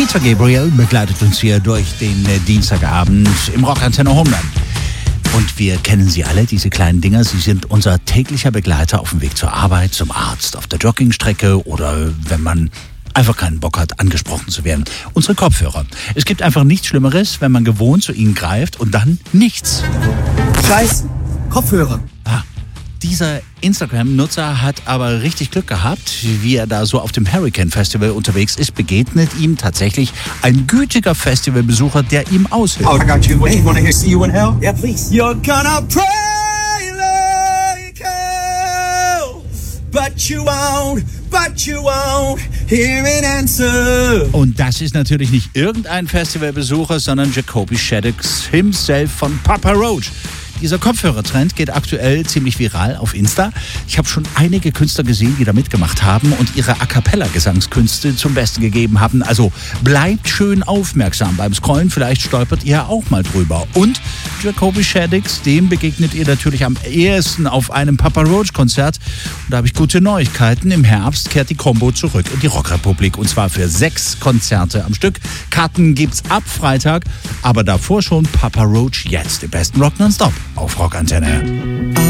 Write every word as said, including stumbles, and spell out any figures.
Peter Gabriel begleitet uns hier durch den äh, Dienstagabend im Rockantenne Homeland. Und wir kennen sie alle, diese kleinen Dinger. Sie sind unser täglicher Begleiter auf dem Weg zur Arbeit, zum Arzt, auf der Joggingstrecke oder wenn man einfach keinen Bock hat, angesprochen zu werden. Unsere Kopfhörer. Es gibt einfach nichts Schlimmeres, wenn man gewohnt zu ihnen greift und dann nichts. Scheiß Kopfhörer. Ah, dieser Instagram-Nutzer hat aber richtig Glück gehabt. Wie er da so auf dem Hurricane Festival unterwegs ist, begegnet ihm tatsächlich ein gütiger Festivalbesucher, der ihm aushilft. Oh, I got you. Hey, you wanna hear See You in Hell? Yeah, please. You're gonna pray like hell, but you won't, but you won't hear an answer. Und das ist natürlich nicht irgendein Festivalbesucher, sondern Jacoby Shaddix himself von Papa Roach. Dieser Kopfhörertrend geht aktuell ziemlich viral auf Insta. Ich habe schon einige Künstler gesehen, die da mitgemacht haben und ihre A-Cappella-Gesangskünste zum Besten gegeben haben. Also bleibt schön aufmerksam beim Scrollen, vielleicht stolpert ihr auch mal drüber. Und Jacoby Shaddix, dem begegnet ihr natürlich am ehesten auf einem Papa Roach-Konzert. Und da habe ich gute Neuigkeiten. Im Herbst kehrt die Combo zurück in die Rockrepublik und zwar für sechs Konzerte am Stück. Karten gibt's ab Freitag, aber davor schon Papa Roach jetzt im besten Rock nonstop auf Rockantenne.